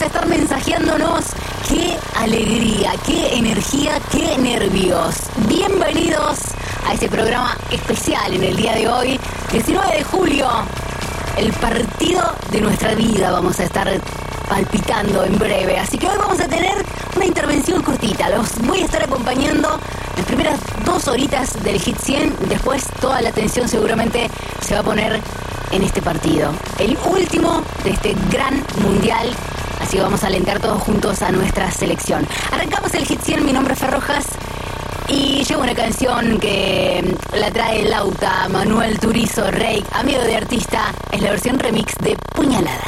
a estar mensajeándonos. ¡Qué alegría, qué energía, qué nervios! Bienvenidos a este programa especial en el día de hoy, 19 de julio. El partido de nuestra vida vamos a estar palpitando en breve. Así que hoy vamos a tener una intervención cortita. Los voy a estar acompañando las primeras 2 horitas del Hit 100. Después toda la atención seguramente se va a poner en este partido, el último de este gran mundial. Así que vamos a alentar todos juntos a nuestra selección. Arrancamos el Hit 100, mi nombre es Fer Rojas. Y llevo una canción que la trae Lauta, Manuel Turizo, Rey, amigo de artista. Es la versión remix de Puñalada.